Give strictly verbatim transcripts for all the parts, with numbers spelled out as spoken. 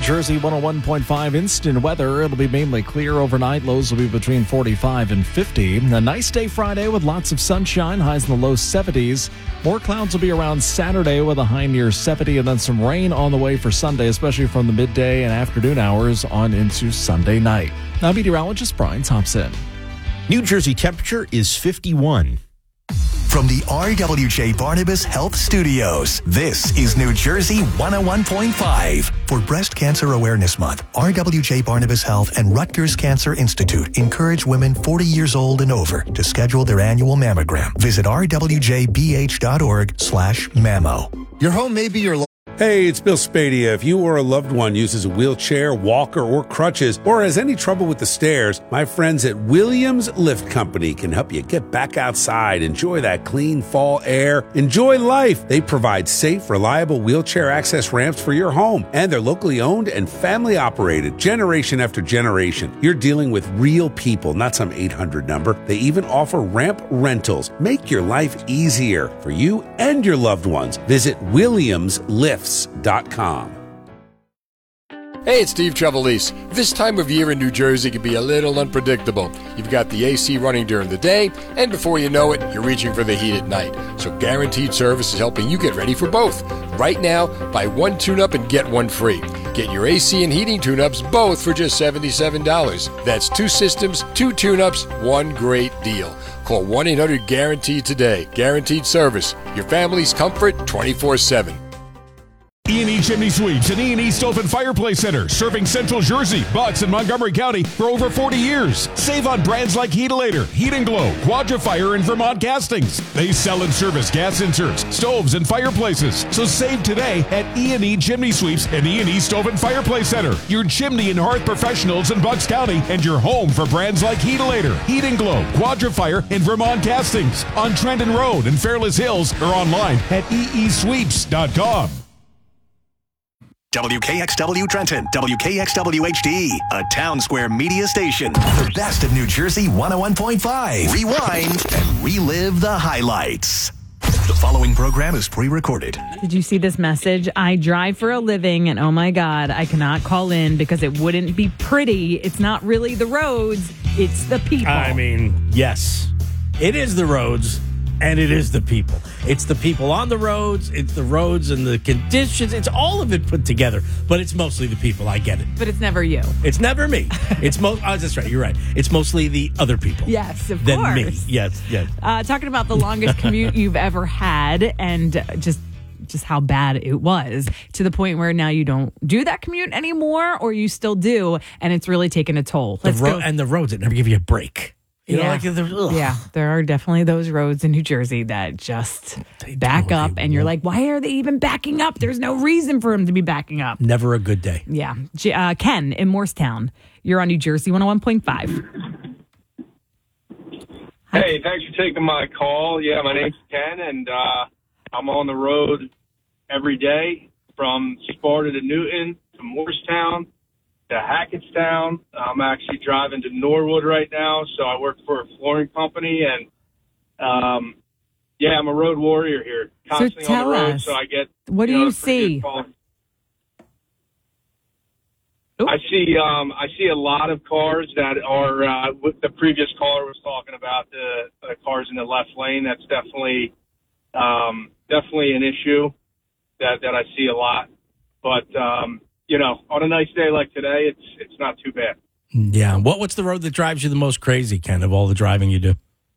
Jersey one oh one point five instant weather. It'll be mainly clear overnight. Lows will be between forty-five and fifty. A nice day Friday with lots of sunshine. Highs in the low seventies. More clouds will be around Saturday with a high near seventy, and then some rain on the way for Sunday, especially from the midday and afternoon hours on into Sunday night. Now, meteorologist Brian Thompson. New Jersey temperature is fifty-one. From the R W J Barnabas Health Studios, this is New Jersey one oh one point five. For Breast Cancer Awareness Month, R W J Barnabas Health and Rutgers Cancer Institute encourage women forty years old and over to schedule their annual mammogram. Visit rwjbh.org slash mammo. Your home may be your... Hey, it's Bill Spadia. If you or a loved one uses a wheelchair, walker, or crutches, or has any trouble with the stairs, my friends at Williams Lift Company can help you get back outside, enjoy that clean fall air, enjoy life. They provide safe, reliable wheelchair access ramps for your home, and they're locally owned and family operated, generation after generation. You're dealing with real people, not some eight hundred number. They even offer ramp rentals. Make your life easier for you and your loved ones. Visit Williams Lifts dot com. Hey, it's Steve Trevelise. This time of year in New Jersey can be a little unpredictable. You've got the A C running during the day, and before you know it, you're reaching for the heat at night. So Guaranteed Service is helping you get ready for both. Right now, buy one tune-up and get one free. Get your A C and heating tune-ups both for just seventy-seven dollars. That's two systems, two tune-ups, one great deal. Call one eight hundred guaranteed today. Guaranteed Service. Your family's comfort twenty-four seven. E and E Chimney Sweeps and E and E Stove and Fireplace Center, serving Central Jersey, Bucks, and Montgomery County for over forty years. Save on brands like Heatilator, Heat and Glow, Quadrifire, and Vermont Castings. They sell and service gas inserts, stoves, and fireplaces. So save today at E and E Chimney Sweeps and E and E Stove and Fireplace Center, your chimney and hearth professionals in Bucks County, and your home for brands like Heatilator, Heat and Glow, Quadrifire, and Vermont Castings on Trenton Road in Fairless Hills or online at e e sweeps dot com. W K X W Trenton, W K X W H D, a Town Square media station. The best of New Jersey one oh one point five. Rewind and relive the highlights. The following program is pre-recorded. Did you see this message? I drive for a living, and oh my God, I cannot call in because it wouldn't be pretty. It's not really the roads, it's the people. I mean, yes, it is the roads. And it is the people. It's the people on the roads. It's the roads and the conditions. It's all of it put together. But it's mostly the people. I get it. But it's never you. It's never me. It's mo- oh, that's right. You're right. It's mostly the other people. Yes, of than course. me. Yes, yes. Uh, talking about the longest commute you've ever had, and just just how bad it was, to the point where now you don't do that commute anymore, or you still do, and it's really taken a toll. Let's the ro- go. And the roads that never give you a break. You yeah. know, like, ugh. yeah, there are definitely those roads in New Jersey that just They back do, up, they and you're won't. like, why are they even backing up? There's no reason for them to be backing up. Never a good day. Yeah. J- uh, Ken in Morristown, you're on New Jersey one oh one point five. Hey, thanks for taking my call. Yeah, my name's Ken, and uh, I'm on the road every day from Sparta to Newton to Morristown to Hackettstown. I'm actually driving to Norwood right now, so I work for a flooring company, and um, yeah, I'm a road warrior here. Constantly so tell on the road, us, so I get. What do you, know, you the pretty see? good calls. Ooh. I see. Um, I see a lot of cars that are. Uh, what the previous caller was talking about, the, the cars in the left lane. That's definitely, um, definitely an issue that that I see a lot. But um, you know, on a nice day like today, it's it's not too bad. Yeah. What What's the road that drives you the most crazy, Ken, of all the driving you do?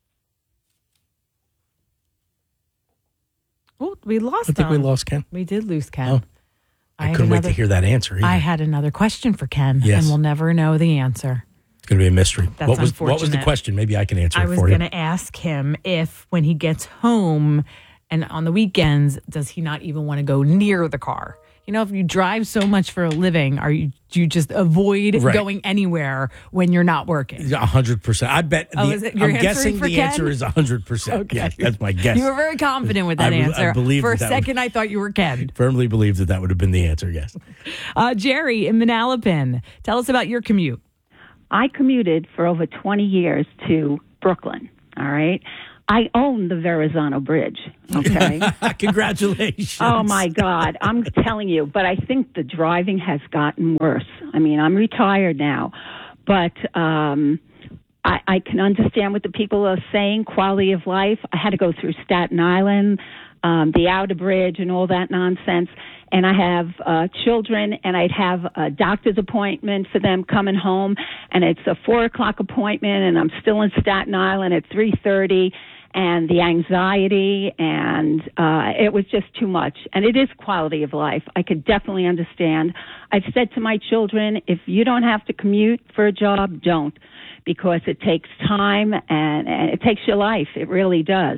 Oh, we lost I think them. we lost Ken. We did lose Ken. Oh. I, had couldn't wait another- to hear that answer either. I had another question for Ken, Yes. and we'll never know the answer. It's going to be a mystery. That's what was What was the unfortunate. question? Maybe I can answer I it was for you. going to ask him if, when he gets home and on the weekends, does he not even want to go near the car? You know, if you drive so much for a living, are you do you just avoid Right. going anywhere when you're not working? A hundred percent. I bet. Oh, the, is it- you're I'm answering guessing for the Ken? answer is a hundred percent. Okay. Yes, that's my guess. You were very confident with that I be- I answer. believe For a that that second, I thought you were Ken. Firmly believe that that would have been the answer. Yes. Uh, Jerry in Manalapan, tell us about your commute. I commuted for over twenty years to Brooklyn, all right? I own the Verrazano Bridge. Okay. Congratulations. Oh my God. I'm telling you, but I think the driving has gotten worse. I mean, I'm retired now, but, um, I, I can understand what the people are saying, quality of life. I had to go through Staten Island, um, the Outer Bridge and all that nonsense. And I have uh, children, and I'd have a doctor's appointment for them coming home, and it's a four o'clock appointment, and I'm still in Staten Island at three thirty, and the anxiety, and uh, it was just too much. And it is quality of life. I could definitely understand. I've said to my children, if you don't have to commute for a job, don't, because it takes time and, and it takes your life. It really does.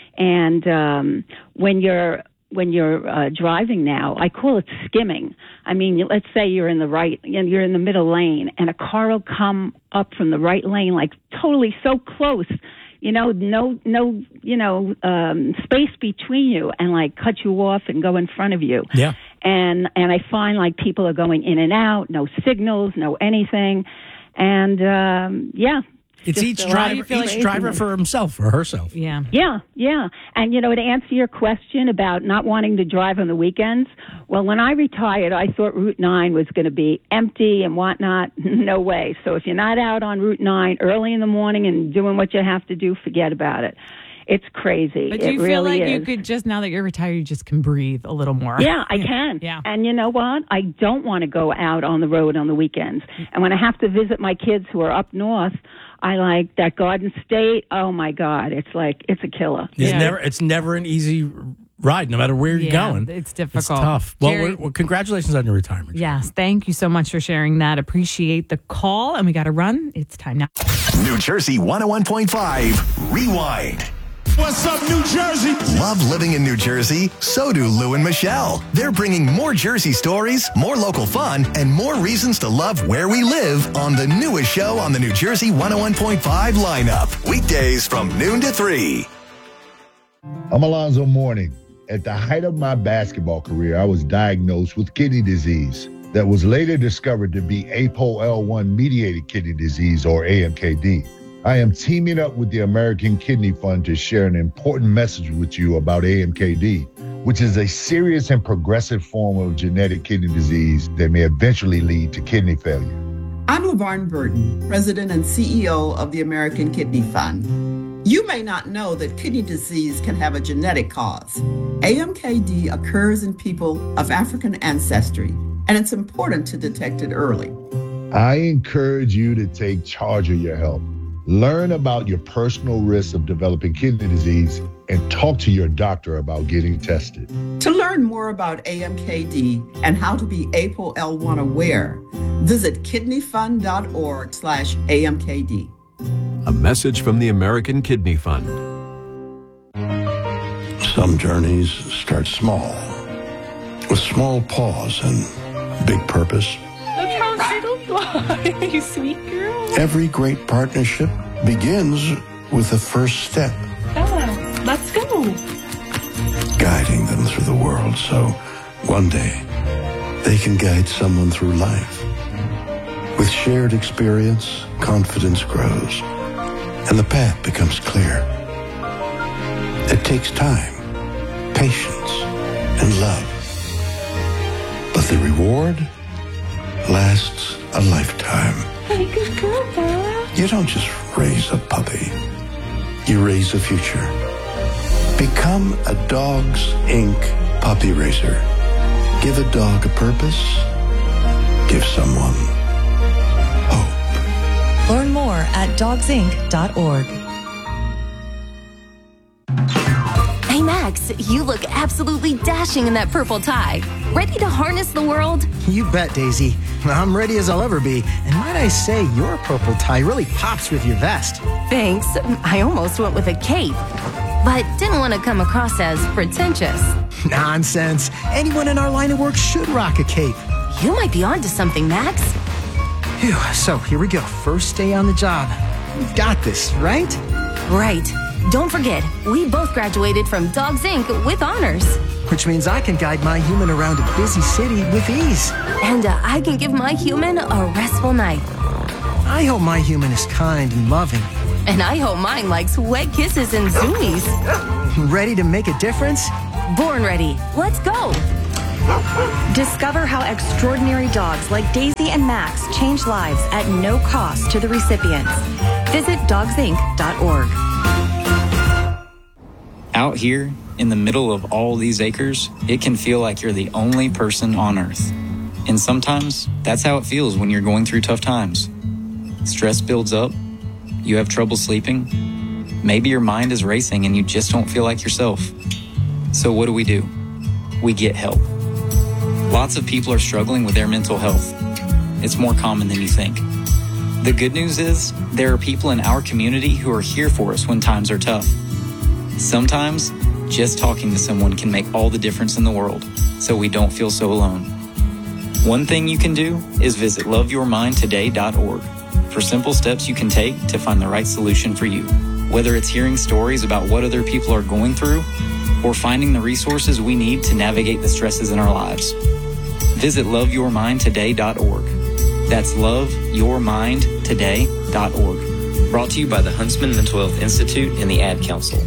And um, when you're when you're uh, driving now, I call it skimming. I mean, let's say you're in the right, you're in the middle lane, and a car will come up from the right lane, like totally so close, you know, no, no, you know, um, space between you, and like cut you off and go in front of you. Yeah. And and I find like people are going in and out, no signals, no anything, and um, yeah. It's each driver, each driver for himself or herself. Yeah. Yeah, yeah. And, you know, to answer your question about not wanting to drive on the weekends, well, when I retired, I thought Route nine was going to be empty and whatnot. No way. So if you're not out on Route nine early in the morning and doing what you have to do, forget about it. It's crazy. But do you it feel really like is. you could just, now that you're retired, you just can breathe a little more? Yeah, I can. Yeah. And you know what? I don't want to go out on the road on the weekends. And when I have to visit my kids who are up north, I like that Garden State. Oh my God, it's like it's a killer. It's Yeah. never it's never an easy ride, no matter where you're Yeah, going. it's difficult. It's tough. Well, Jerry- we're, well, congratulations on your retirement. Yes, thank you so much for sharing that. Appreciate the call, and we got to run. It's time now. New Jersey one oh one point five, Rewind. What's up, New Jersey? Love living in New Jersey? So do Lou and Michelle. They're bringing more Jersey stories, more local fun, and more reasons to love where we live on the newest show on the New Jersey one oh one point five lineup. Weekdays from noon to three. I'm Alonzo Mourning. At the height of my basketball career, I was diagnosed with kidney disease that was later discovered to be A P O L one mediated kidney disease, or A M K D. I am teaming up with the American Kidney Fund to share an important message with you about A M K D, which is a serious and progressive form of genetic kidney disease that may eventually lead to kidney failure. I'm LaVarn Burton, President and C E O of the American Kidney Fund. You may not know that kidney disease can have a genetic cause. A M K D occurs in people of African ancestry, and it's important to detect it early. I encourage you to take charge of your health. Learn about your personal risks of developing kidney disease and talk to your doctor about getting tested. To learn more about A M K D and how to be A P O L one aware, visit kidneyfund.org slash AMKD. A message from the American Kidney Fund. Some journeys start small, with small pause and big purpose. Look how little you are, you sweet girl. Every great partnership begins with the first step. Bella, let's go. Guiding them through the world so one day they can guide someone through life. With shared experience, confidence grows, and the path becomes clear. It takes time, patience, and love. But the reward lasts a lifetime. Hey, good girl, Bella. You don't just raise a puppy. You raise a future. Become a Dogs Incorporated puppy raiser. Give a dog a purpose. Give someone hope. Learn more at dogs inc dot org. Hey, Max, you look absolutely dashing in that purple tie. Ready to harness the world? You bet, Daisy. I'm ready as I'll ever be. And might I say, your purple tie really pops with your vest. Thanks. I almost went with a cape, but didn't want to come across as pretentious. Nonsense. Anyone in our line of work should rock a cape. You might be onto something, Max. Phew, so here we go. First day on the job. We've got this, right? Right. Don't forget, we both graduated from Dogs Incorporated with honors. Which means I can guide my human around a busy city with ease. And uh, I can give my human a restful night. I hope my human is kind and loving. And I hope mine likes wet kisses and zoomies. Ready to make a difference? Born ready. Let's go. Discover how extraordinary dogs like Daisy and Max change lives at no cost to the recipients. Visit dogs inc dot org. Out here, in the middle of all these acres, it can feel like you're the only person on Earth. And sometimes, that's how it feels when you're going through tough times. Stress builds up, you have trouble sleeping, maybe your mind is racing and you just don't feel like yourself. So what do we do? We get help. Lots of people are struggling with their mental health. It's more common than you think. The good news is, there are people in our community who are here for us when times are tough. Sometimes, just talking to someone can make all the difference in the world, so we don't feel so alone. One thing you can do is visit love your mind today dot org for simple steps you can take to find the right solution for you. Whether it's hearing stories about what other people are going through, or finding the resources we need to navigate the stresses in our lives. Visit love your mind today dot org. That's love your mind today dot org. Brought to you by the Huntsman Mental Health Institute and the Ad Council.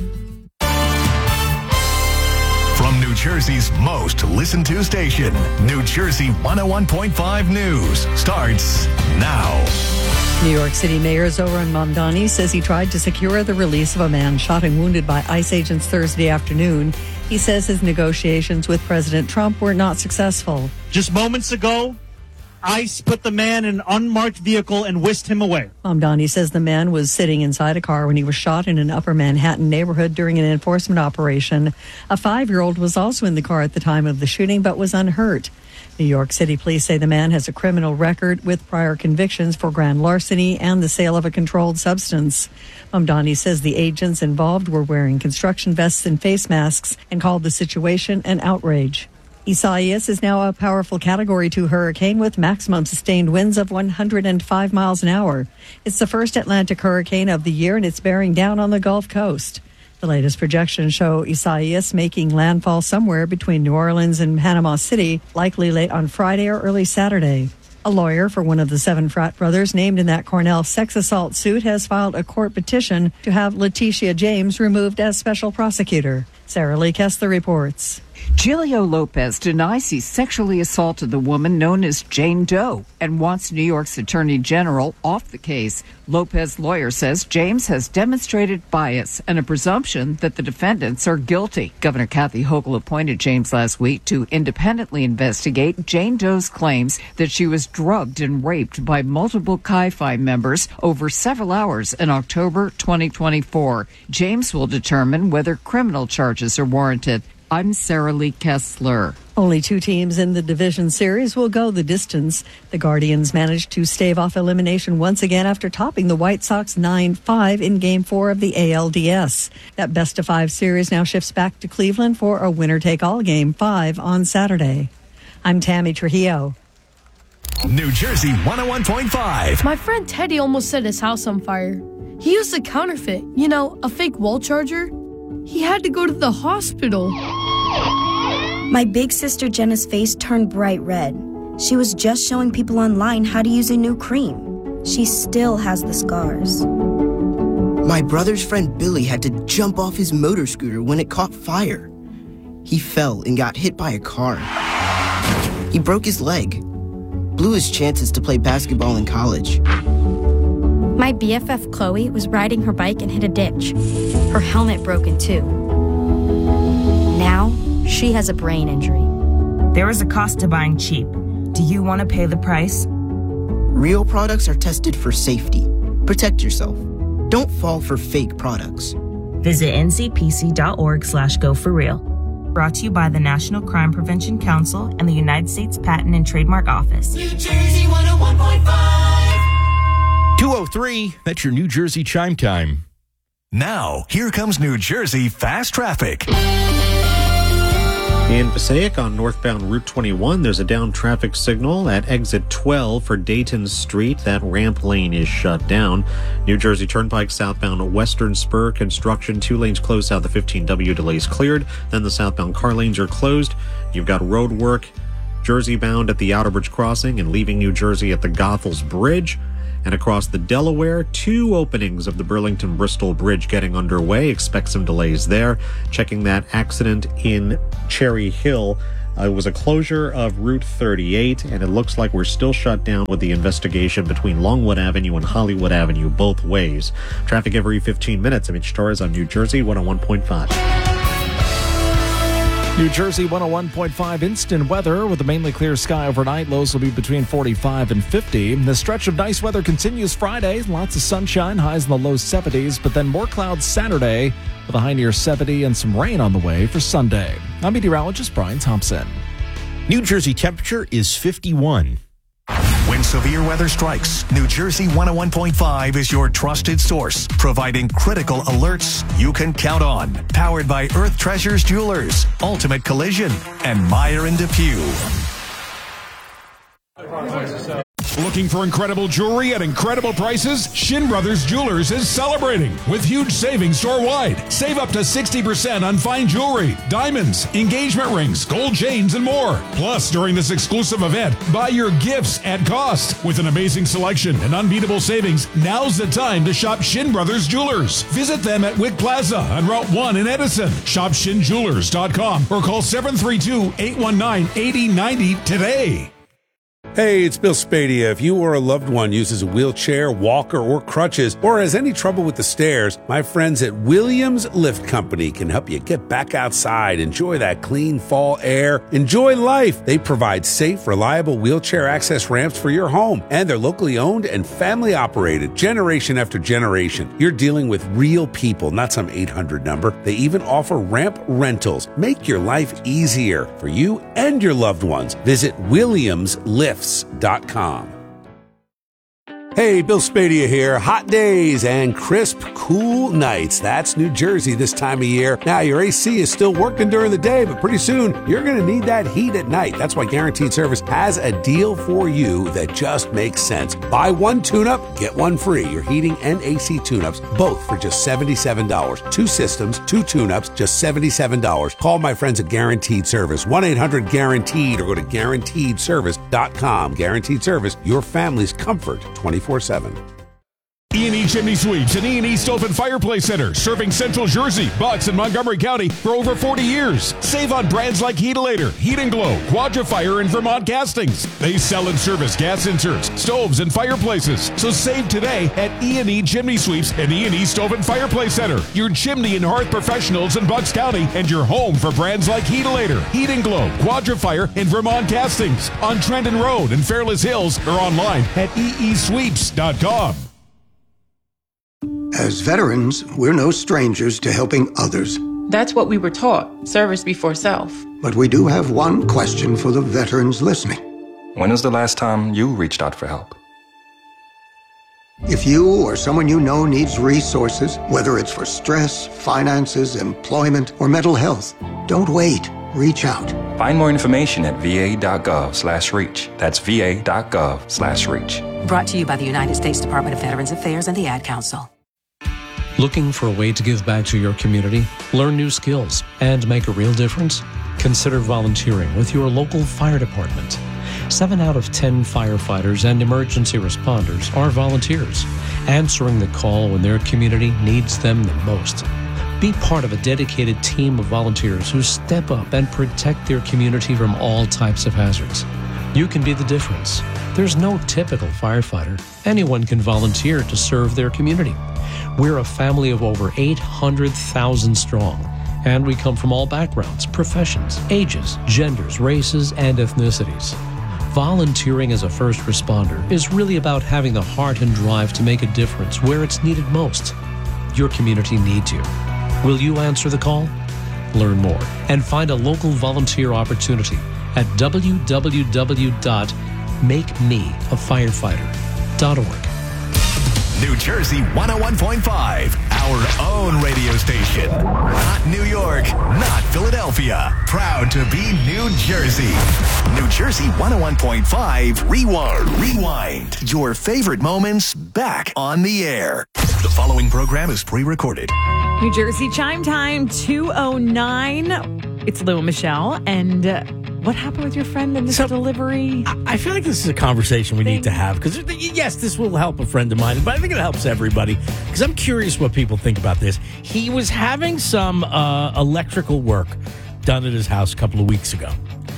From New Jersey's most listened to station, New Jersey one oh one point five News starts now. New York City Mayor Zohran Mamdani says he tried to secure the release of a man shot and wounded by ICE agents Thursday afternoon. He says his negotiations with President Trump were not successful. Just moments ago, ICE put the man in an unmarked vehicle and whisked him away. Mamdani says the man was sitting inside a car when he was shot in an Upper Manhattan neighborhood during an enforcement operation. A five-year-old was also in the car at the time of the shooting but was unhurt. New York City police say the man has a criminal record with prior convictions for grand larceny and the sale of a controlled substance. Mamdani says the agents involved were wearing construction vests and face masks and called the situation an outrage. Isaias is now a powerful Category two hurricane with maximum sustained winds of one hundred five miles an hour. It's the first Atlantic hurricane of the year, and it's bearing down on the Gulf Coast. The latest projections show Isaias making landfall somewhere between New Orleans and Panama City, likely late on Friday or early Saturday. A lawyer for one of the seven frat brothers named in that Cornell sex assault suit has filed a court petition to have Letitia James removed as special prosecutor. Sarah Lee Kessler reports. Gilio Lopez denies he sexually assaulted the woman known as Jane Doe and wants New York's Attorney General off the case. Lopez's lawyer says James has demonstrated bias and a presumption that the defendants are guilty. Governor Kathy Hochul appointed James last week to independently investigate Jane Doe's claims that she was drugged and raped by multiple Chi Phi members over several hours in October twenty twenty-four. James will determine whether criminal charges are warranted. I'm Sarah Lee Kessler. Only two teams in the division series will go the distance. The Guardians managed to stave off elimination once again after topping the White Sox nine five in Game four of the A L D S. That best-of-five series now shifts back to Cleveland for a winner-take-all Game five on Saturday. I'm Tammy Trujillo. New Jersey one oh one point five. My friend Teddy almost set his house on fire. He used a counterfeit, you know, a fake wall charger. He had to go to the hospital. My big sister Jenna's face turned bright red. She was just showing people online how to use a new cream. She still has the scars. My brother's friend Billy had to jump off his motor scooter when it caught fire. He fell and got hit by a car. He broke his leg, blew his chances to play basketball in college. My B F F Chloe was riding her bike and hit a ditch. Her helmet broke in two. Now, she has a brain injury. There is a cost to buying cheap. Do you want to pay the price? Real products are tested for safety. Protect yourself. Don't fall for fake products. Visit N C P C dot org slash go for real. Brought to you by the National Crime Prevention Council and the United States Patent and Trademark Office. New Jersey one oh one point five. two oh three, that's your New Jersey chime time. Now, here comes New Jersey Fast Traffic. In Passaic on northbound Route twenty-one, there's a down traffic signal at exit twelve for Dayton Street. That ramp lane is shut down. New Jersey Turnpike southbound Western Spur construction, two lanes closed south of fifteen W, delays cleared. Then the southbound car lanes are closed. You've got road work Jersey bound at the Outerbridge Crossing and leaving New Jersey at the Goethals Bridge. And across the Delaware, two openings of the Burlington-Bristol Bridge getting underway. Expect some delays there. Checking that accident in Cherry Hill. Uh, it was a closure of Route thirty-eight, and it looks like we're still shut down with the investigation between Longwood Avenue and Hollywood Avenue both ways. Traffic every fifteen minutes. Image Torres on New Jersey one oh one point five. New Jersey one oh one point five instant weather with a mainly clear sky overnight. Lows will be between forty-five and fifty. The stretch of nice weather continues Friday. Lots of sunshine, highs in the low seventies, but then more clouds Saturday with a high near seventy and some rain on the way for Sunday. I'm meteorologist Brian Thompson. New Jersey temperature is fifty-one. When severe weather strikes, New Jersey one oh one point five is your trusted source, providing critical alerts you can count on. Powered by Earth Treasures Jewelers, Ultimate Collision, and Meyer and DePuy. Looking for incredible jewelry at incredible prices? Shin Brothers Jewelers is celebrating with huge savings store-wide. Save up to sixty percent on fine jewelry, diamonds, engagement rings, gold chains, and more. Plus, during this exclusive event, buy your gifts at cost. With an amazing selection and unbeatable savings, now's the time to shop Shin Brothers Jewelers. Visit them at Wick Plaza on Route one in Edison. Shop shin jewelers dot com or call seven three two, eight one nine, eight oh nine oh today. Hey, it's Bill Spadia. If you or a loved one uses a wheelchair, walker, or crutches, or has any trouble with the stairs, my friends at Williams Lift Company can help you get back outside, enjoy that clean fall air, enjoy life. They provide safe, reliable wheelchair access ramps for your home, and they're locally owned and family operated, generation after generation. You're dealing with real people, not some eight hundred number. They even offer ramp rentals. Make your life easier for you and your loved ones. Visit Williams Lift dot com. Hey, Bill Spadia here. Hot days and crisp, cool nights. That's New Jersey this time of year. Now, your A C is still working during the day, but pretty soon you're going to need that heat at night. That's why Guaranteed Service has a deal for you that just makes sense. Buy one tune-up, get one free. Your heating and A C tune-ups, both for just seventy-seven dollars. Two systems, two tune-ups, just seventy-seven dollars. Call my friends at Guaranteed Service, one eight hundred guaranteed, or go to guaranteed service dot com. Guaranteed Service, your family's comfort twenty-four seven. E and E Chimney Sweeps and E and E Stove and Fireplace Center, serving Central Jersey, Bucks, and Montgomery County for over forty years. Save on brands like Heatilator, Heat and Glow, Quadrifire, and Vermont Castings. They sell and service gas inserts, stoves, and fireplaces. So save today at E and E Chimney Sweeps and E and E Stove and Fireplace Center, your chimney and hearth professionals in Bucks County, and your home for brands like Heatilator, Heat and Glow, Quadrifire, and Vermont Castings on Trendon Road in Fairless Hills or online at e e sweeps dot com. As veterans, we're no strangers to helping others. That's what we were taught, service before self. But we do have one question for the veterans listening. When was the last time you reached out for help? If you or someone you know needs resources, whether it's for stress, finances, employment, or mental health, don't wait. Reach out. Find more information at v a dot gov slash reach. That's v a dot gov slash reach. Brought to you by the United States Department of Veterans Affairs and the Ad Council. Looking for a way to give back to your community, learn new skills, and make a real difference? Consider volunteering with your local fire department. Seven out of ten firefighters and emergency responders are volunteers, answering the call when their community needs them the most. Be part of a dedicated team of volunteers who step up and protect their community from all types of hazards. You can be the difference. There's no typical firefighter. Anyone can volunteer to serve their community. We're a family of over eight hundred thousand strong, and we come from all backgrounds, professions, ages, genders, races, and ethnicities. Volunteering as a first responder is really about having the heart and drive to make a difference where it's needed most. Your community needs you. Will you answer the call? Learn more and find a local volunteer opportunity at w w w dot make me a firefighter dot org. New Jersey one oh one point five, our own radio station. Not New York, not Philadelphia. Proud to be New Jersey. New Jersey one oh one point five, Rewind. Rewind. Your favorite moments back on the air. The following program is pre-recorded. New Jersey Chime Time two oh nine. It's Lou and Michelle, and uh, What happened with your friend and this So, delivery? I, I feel like this is a conversation we need to have because, yes, this will help a friend of mine, but I think it helps everybody because I'm curious what people think about this. He was having some uh, electrical work done at his house a couple of weeks ago,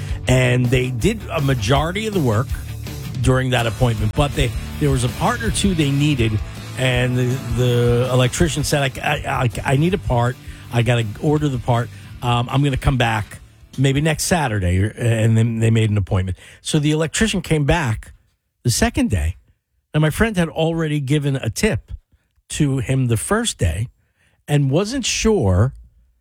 and they did a majority of the work during that appointment, but they there was a part or two they needed, and the, the electrician said, I, I, I, I need a part. I got to order the part. Um, I'm going to come back maybe next Saturday, and then they made an appointment. So the electrician came back the second day, and my friend had already given a tip to him the first day and wasn't sure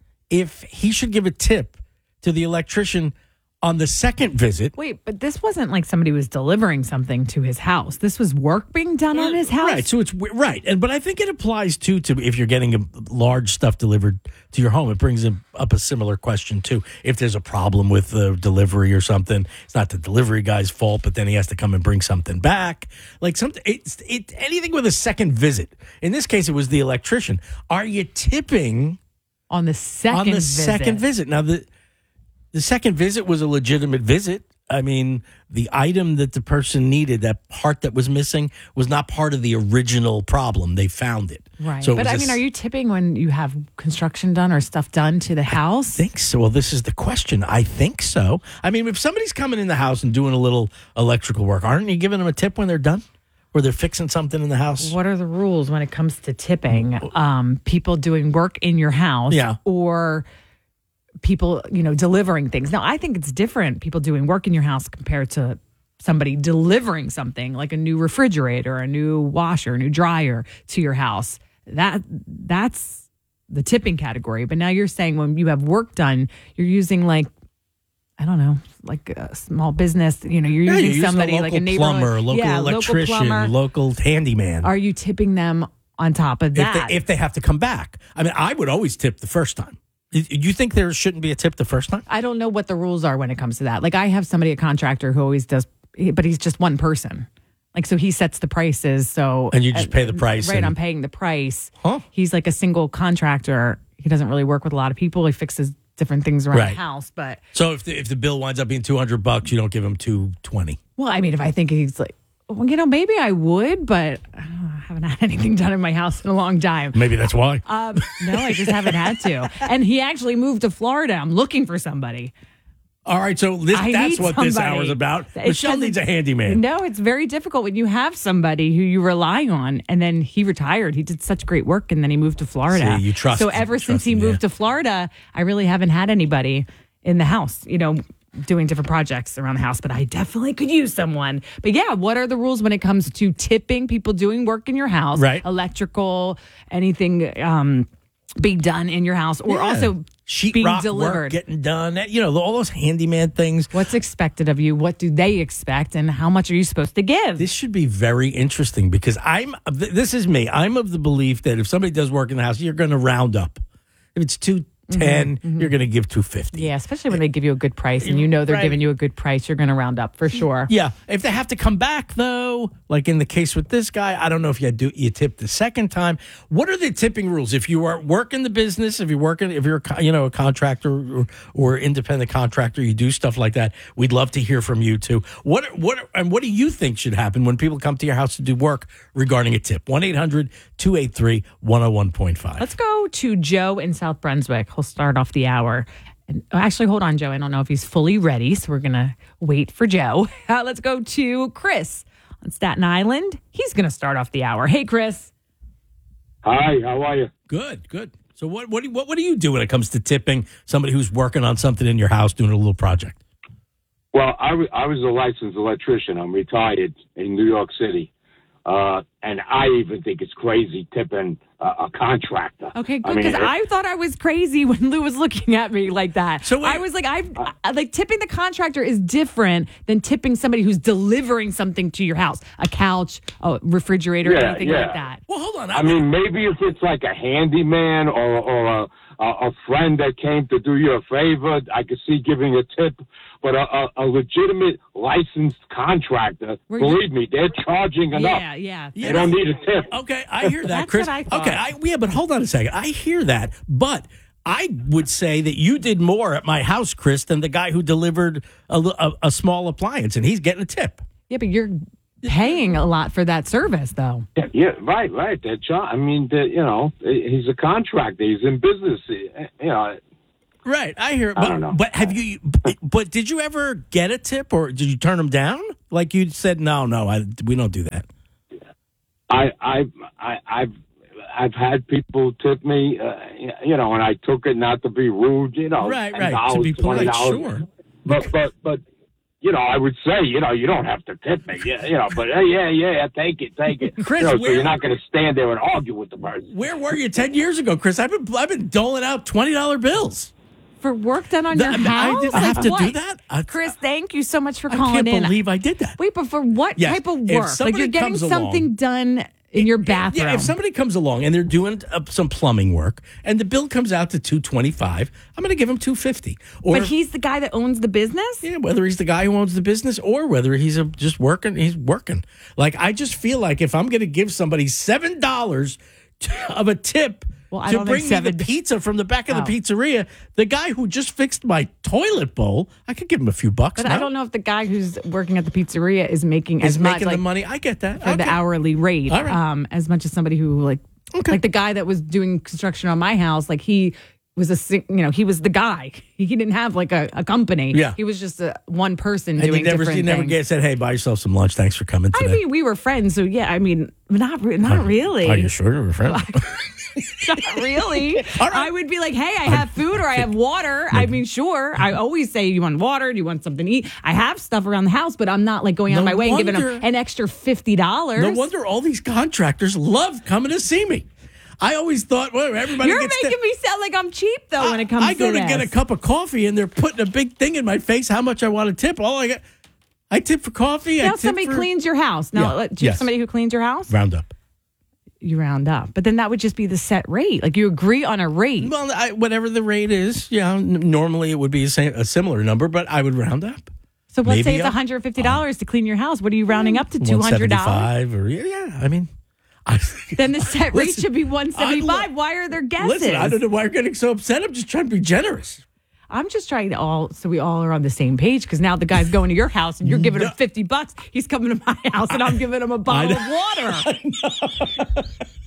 if he should give a tip to the electrician on the second visit. Wait, but this wasn't like somebody was delivering something to his house. This was work being done on his house? Right, so it's right. And but I think it applies too to if you're getting a large stuff delivered to your home. It brings up a similar question too. If there's a problem with the delivery or something, it's not the delivery guy's fault, but then he has to come and bring something back. Like something it's it anything with a second visit. In this case it was the electrician. Are you tipping on the second on the visit? second visit? Now the The second visit was a legitimate visit. I mean, the item that the person needed, that part that was missing, was not part of the original problem. They found it. Right. So but I mean, are you tipping when you have construction done or stuff done to the house? I think so. Well, this is the question. I think so. I mean, if somebody's coming in the house and doing a little electrical work, aren't you giving them a tip when they're done? Or they're fixing something in the house? What are the rules when it comes to tipping? Um, people doing work in your house Yeah. or people, you know, delivering things. Now, I think it's different, people doing work in your house compared to somebody delivering something like a new refrigerator, a new washer, a new dryer to your house. That that's the tipping category. But now you're saying when you have work done, you're using like, I don't know, like a small business, you know, you're Yeah, using you're using somebody a like a local neighborhood plumber, local yeah, electrician, local, plumber. local handyman. Are you tipping them on top of that? If they, if they have to come back. I mean, I would always tip the first time. You think there shouldn't be a tip the first time? I don't know what the rules are when it comes to that. Like I have somebody, a contractor who always does, but he's just one person. Like, so he sets the prices. So, and you just pay the price. Right. And, I'm paying the price. Huh? He's like a single contractor. He doesn't really work with a lot of people. He fixes different things around Right. the house, but so if the, if the bill winds up being two hundred bucks, you don't give him two twenty. Well, I mean, if I think he's like, well, you know, maybe I would, but I, don't know, I haven't had anything done in my house in a long time. Maybe that's why. Um, no, I just haven't had to. And he actually moved to Florida. I'm looking for somebody. All right, so this, I that's need what this somebody. hour is about. It Michelle doesn't- needs a handyman. No, it's very difficult when you have somebody who you rely on, and then he retired. He did such great work, and then he moved to Florida. See, you trust- So ever trust since he him, moved yeah. to Florida, I really haven't had anybody in the house, you know, doing different projects around the house, but I definitely could use someone. But yeah, what are the rules when it comes to tipping people doing work in your house? Right. Electrical, anything um, being done in your house, or Yeah. also Sheet being rock delivered. work getting done. You know, all those handyman things. What's expected of you? What do they expect? And how much are you supposed to give? This should be very interesting because I'm. This is me. I'm of the belief that if somebody does work in the house, you're going to round up. If it's two ten, Mhm, mhm. you're going to give two fifty. Yeah, especially when they give you a good price and you know they're Right. giving you a good price, you're going to round up for sure. Yeah, if they have to come back though, like in the case with this guy, I don't know if you do you tip the second time. What are the tipping rules? If you are working the business, if you're working, if you're a co- you know a contractor or, or independent contractor, you do stuff like that. We'd love to hear from you too. What what and what do you think should happen when people come to your house to do work regarding a tip? one eight hundred two eight three one oh one point five. Let's go to Joe in South Brunswick. He'll start off the hour. And actually, hold on, Joe. I don't know if he's fully ready, so we're going to wait for Joe. Uh, let's go to Chris on Staten Island. He's going to start off the hour. Hey, Chris. Hi, how are you? Good, good. So what what do, what what do you do when it comes to tipping somebody who's working on something in your house doing a little project? Well, I, w- I was a licensed electrician. I'm retired in New York City. Uh, and I even think it's crazy tipping uh, a contractor. Okay, I good, mean, because it- I, thought I was crazy when Lou was looking at me like that. So I was like, I like tipping the contractor is different than tipping somebody who's delivering something to your house, a couch, a refrigerator, Yeah, anything yeah. like that. Well, hold on. I mean, maybe if it's like a handyman or, or a, a, a friend that came to do you a favor, I could see giving a tip. But a, a, a legitimate licensed contractor, Were believe you- me, they're charging enough. Yeah, yeah. They don't need a tip. Okay, I hear that, That's Chris. what I thought. Okay, I, yeah, but hold on a second. I hear that, but I would say that you did more at my house, Chris, than the guy who delivered a, a, a small appliance, and he's getting a tip. Yeah, but you're paying a lot for that service, though. Yeah, yeah right, right. That job. I mean, the, you know, he's a contractor. He's in business. You know. Right, I hear. I But, don't know. but have you? But, but did you ever get a tip, or did you turn them down? Like you said, no, no, I, we don't do that. I, I, I, I've, I've had people tip me, uh, you know, and I took it not to be rude, you know, right, right, to be polite, sure. But, but, but, you know, I would say, you know, you don't have to tip me, yeah, you know, but hey, yeah, yeah, take it, take it. Chris, you know, where, so you're not going to stand there and argue with the person. Where were you ten years ago, Chris? I've been, I've been doling out twenty dollar bills. For work done on The- your I mean, I house? did- I have Like to do what? that? I- Chris, thank you so much for I calling can't in. believe I did that. Wait, but for what Yes, type of if work? Like somebody you're getting comes something along- done in your bathroom. Yeah, if somebody comes along and they're doing uh, some plumbing work and the bill comes out to two twenty five, I'm going to give them two fifty. Or but he's the guy that owns the business? yeah, whether he's the guy who owns the business or whether he's a, just working, he's working. Like I just feel like if I'm going to give somebody seven dollars of a tip. Well, I to don't bring think me seven the pizza from the back of Oh. the pizzeria, the guy who just fixed my toilet bowl, I could give him a few bucks. But now. I don't know if the guy who's working at the pizzeria is making Is as much making like, the money. I get that. for the Okay. hourly rate, All right. um, as much as somebody who like, like the guy that was doing construction on my house. Like he was a, sing- you know, he was the guy. He didn't have like a, a company. Yeah. he was just a one person And doing you never, different you never things. get said, "Hey, buy yourself some lunch. Thanks for coming I today." mean, we were friends, so yeah. I mean, not re- not really. Are you sure you were friends? Not really. I would be like, hey, I have food or I have water. I mean, sure. I always say, you want water? Do you want something to eat? I have stuff around the house, but I'm not like going out of No my way and giving wonder- them an extra fifty dollars. No wonder all these contractors love coming to see me. I always thought, well, everybody You're gets making the- me sound like I'm cheap, though, when it comes I to go to this. get a cup of coffee and they're putting a big thing in my face how much I want to tip. All I got, I tip for coffee. I Now tip somebody for cleans your house. Now, Yeah. let- do you have Yes. somebody who cleans your house? round up. You round up. But then that would just be the set rate. Like you agree on a rate. Well, I, whatever the rate is, yeah. n- Normally it would be a, same, a similar number, but I would round up. So let's Maybe say it's a- one hundred fifty dollars to clean your house. What are you rounding up to? two hundred dollars? one seventy-five or yeah, yeah. I mean, I, Then the set rate Listen, should be one seventy-five. I- Why are there guesses? listen, I don't know why you're getting so upset. I'm just trying to be generous. I'm just trying to all so we all are on the same page because now the guy's going to your house and you're giving him fifty bucks. He's coming to my house and I'm giving him a bottle of water.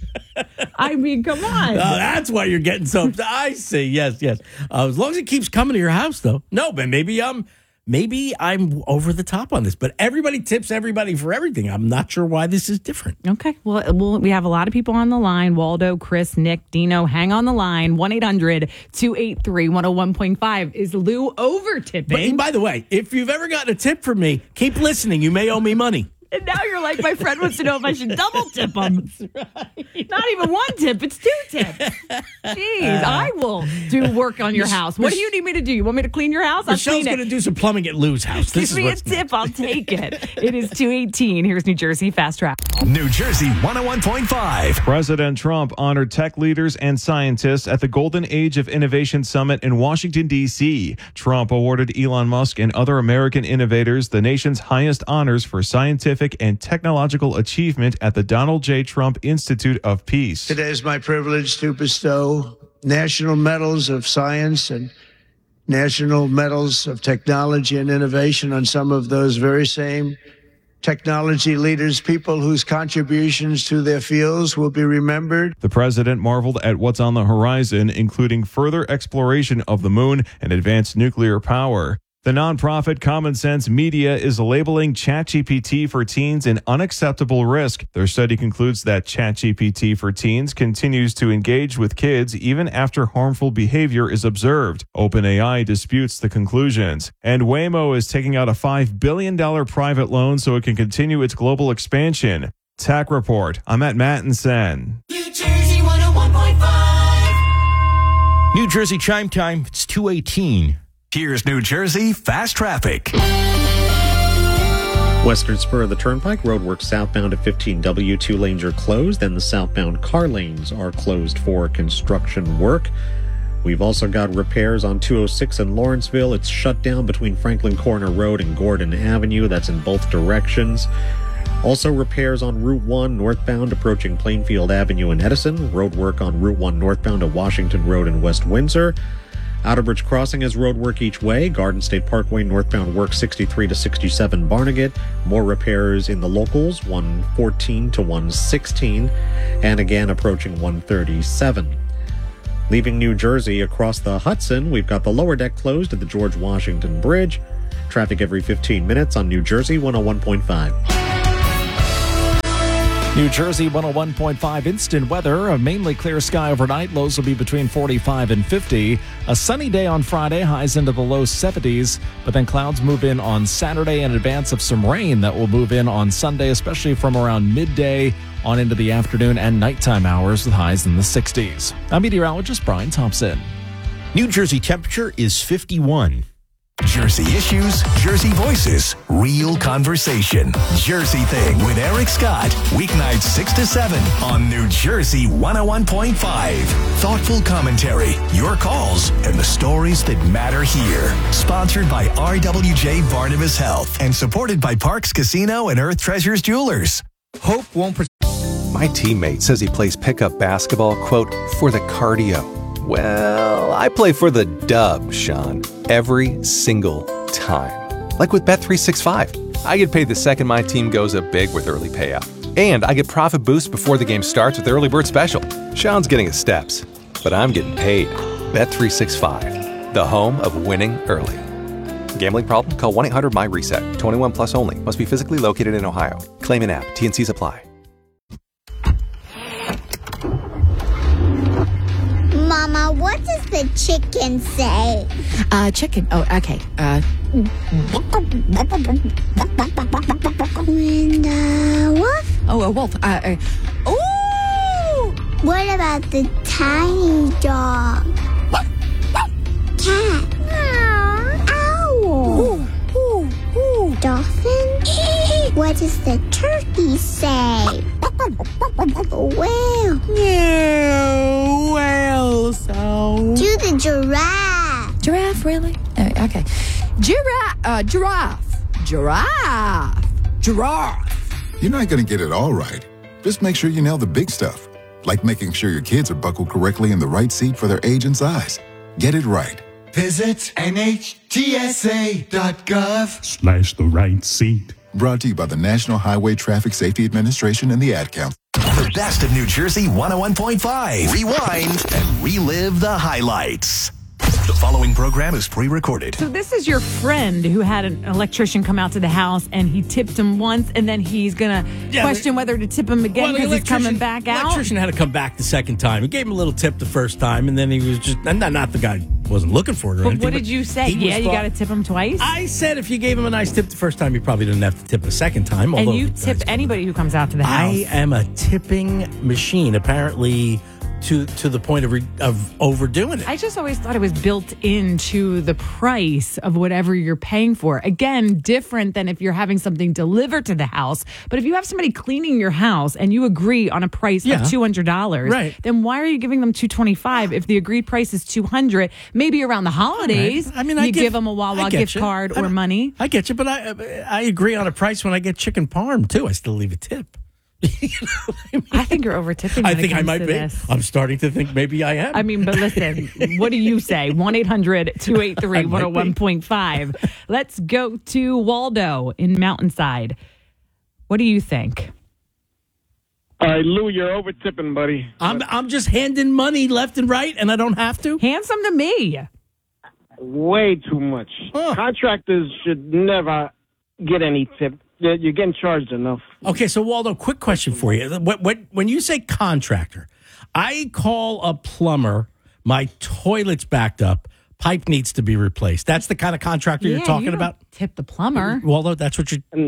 I mean, come on. Oh, that's why you're getting so upset. I see. Yes, yes. Uh, as long as it keeps coming to your house, though. No, but maybe I'm maybe I'm over the top on this. But everybody tips everybody for everything. I'm not sure why this is different. Okay. Well, well, we have a lot of people on the line. Waldo, Chris, Nick, Dino, hang on the line. one eight hundred two eight three one oh one point five. Is Lou over tipping? But by the way, if you've ever gotten a tip from me, keep listening. You may owe me money. And now you're like, my friend wants to know if I should double tip him. Not even one tip, it's two tips. Jeez, I will do work on your house. What do you need me to do? You want me to clean your house? I'll Michelle's clean going it. to do some plumbing at Lou's house. This Give is me a what's tip, I'll take it. It is two eighteen. Here's New Jersey Fast Track. New Jersey one oh one point five. President Trump honored tech leaders and scientists at the Golden Age of Innovation Summit in Washington, D C. Trump awarded Elon Musk and other American innovators the nation's highest honors for scientific and technological achievement at the Donald J. Trump Institute of Peace. Today is my privilege to bestow national medals of science and national medals of technology and innovation on some of those very same technology leaders, people whose contributions to their fields will be remembered. The president marveled at what's on the horizon, including further exploration of the moon and advanced nuclear power. The nonprofit Common Sense Media is labeling ChatGPT for teens an unacceptable risk. Their study concludes that ChatGPT for teens continues to engage with kids even after harmful behavior is observed. OpenAI disputes the conclusions. And Waymo is taking out a five billion dollars private loan so it can continue its global expansion. Tech Report. I'm at Mattinson. New Jersey one oh one point five. New Jersey Chime Time. It's two eighteen. Here's New Jersey Fast Traffic. Western spur of the Turnpike, roadwork southbound at fifteen W, two lanes are closed, and the southbound car lanes are closed for construction work. We've also got repairs on two oh six in Lawrenceville. It's shut down between Franklin Corner Road and Gordon Avenue. That's in both directions. Also, repairs on Route one northbound approaching Plainfield Avenue in Edison. Road work on Route one northbound to Washington Road in West Windsor. Outerbridge Crossing has road work each way. Garden State Parkway northbound work sixty-three to sixty-seven Barnegat. More repairs in the locals, one fourteen to one sixteen. And again, approaching one thirty-seven. Leaving New Jersey across the Hudson, we've got the lower deck closed at the George Washington Bridge. Traffic every fifteen minutes on New Jersey one oh one point five. New Jersey one oh one point five instant weather. A mainly clear sky overnight. Lows will be between forty-five and fifty. A sunny day on Friday. Highs into the low seventies. But then clouds move in on Saturday in advance of some rain that will move in on Sunday, especially from around midday on into the afternoon and nighttime hours with highs in the sixties. I'm meteorologist Brian Thompson. New Jersey temperature is fifty-one. Jersey issues, Jersey voices, real conversation. Jersey Thing with Eric Scott. Weeknights six to seven on New Jersey one oh one point five. Thoughtful commentary, your calls, and the stories that matter here. Sponsored by R W J Barnabas Health and supported by Parks Casino and Earth Treasures Jewelers. Hope won't... Pre- My teammate says he plays pickup basketball, quote, for the cardio. Well, I play for the dub, Sean, every single time. Like with Bet three sixty-five. I get paid the second my team goes up big with early payout. And I get profit boost before the game starts with Early Bird Special. Sean's getting his steps, but I'm getting paid. Bet three sixty-five, the home of winning early. Gambling problem? Call one eight hundred my reset. twenty-one plus only. Must be physically located in Ohio. Claim in app. T and C's apply. Mama, what does the chicken say? Uh, chicken. Oh, okay. Uh. And uh, wolf? Oh, a wolf. Uh, uh, oh! What about the tiny dog? Cat? Owl? Ooh, ooh, ooh. Dolphin? What does the turkey say? Whale? Yeah, whale sound. Do the giraffe. Giraffe, really? Uh, okay. Giraffe. Uh, giraffe. Giraffe. Giraffe. You're not going to get it all right. Just make sure you nail the big stuff, like making sure your kids are buckled correctly in the right seat for their age and size. Get it right. Visit N H T S A dot gov Slash the right seat. Brought to you by the National Highway Traffic Safety Administration and the Ad Council. The best of New Jersey one oh one point five. Rewind and relive the highlights. The following program is pre-recorded. So this is your friend who had an electrician come out to the house and he tipped him once and then he's going to Yeah, question but- whether to tip him again Well, the because he's coming electrician- back out. electrician had to come back the second time. He gave him a little tip the first time, and then he was just not, not the guy wasn't looking for it or But anything. what did you say? he was Yeah, you thought- got to tip him twice? I said if you gave him a nice tip the first time, you probably didn't have to tip a second time. And although you that's- tip anybody who comes out to the house. I am a tipping machine, apparently to to the point of re, of overdoing it. I just always thought it was built into the price of whatever you're paying for. Again, different than if you're having something delivered to the house. But if you have somebody cleaning your house and you agree on a price Yeah. of two hundred dollars, Right. then why are you giving them two hundred twenty-five dollars if the agreed price is two hundred dollars? Maybe around the holidays, I mean, you I give, give- them a I Wawa get gift you. card I or mean, money. I get you, but I I agree on a price when I get chicken parm too. I still leave a tip. I think you're over tipping. I when it think I comes might to be. this. I'm starting to think maybe I am. I mean, but listen, what do you say? one eight hundred two eight three one oh one point five. Let's go to Waldo in Mountainside. What do you think? All right, Lou, you're over tipping, buddy. I'm I'm just handing money left and right, and I don't have to. Hand some to me. Way too much. Contractors should never get any tip. You're you're getting charged enough. Okay, so Waldo, quick question for you. When, when, when you say contractor, I call a plumber, my toilet's backed up, pipe needs to be replaced. That's the kind of contractor Yeah, you're talking you don't about? Tip the plumber. Waldo, that's what you're...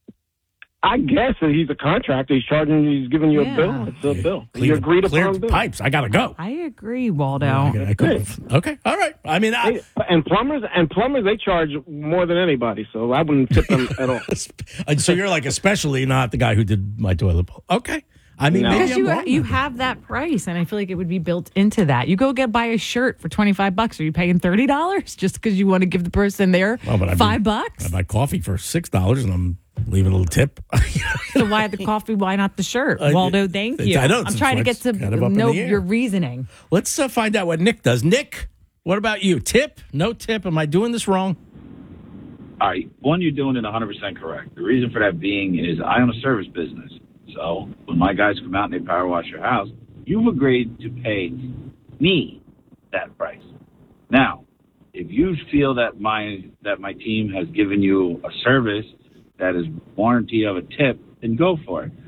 I guess that he's a contractor. He's charging you. He's giving you Yeah. a bill. It's a bill. Clear You the- agreed clear upon the bill. pipes. I got to go. I agree, Waldo. I could've- okay, all right. I mean, I, and plumbers and plumbers they charge more than anybody, so I wouldn't tip them at all. And so you're like especially not the guy who did my toilet bowl. Okay. I mean, maybe Because I'm you, wrong. you have that price, and I feel like it would be built into that. You go get buy a shirt for twenty-five bucks. Are you paying thirty dollars just because you want to give the person there Well, but I five mean, bucks? I buy coffee for six dollars, and I'm Leave a little tip. So why the coffee? Why not the shirt? Uh, Waldo, thank you. I know, I'm trying to get to kind of up in know the air. your reasoning. Let's uh, find out what Nick does. Nick, what about you? Tip? No tip? Am I doing this wrong? All right. One, you're doing it one hundred percent correct. The reason for that being is I own a service business. So when my guys come out and they power wash your house, you've agreed to pay me that price. Now, if you feel that my that my team has given you a service that is warranty of a tip, then go for it.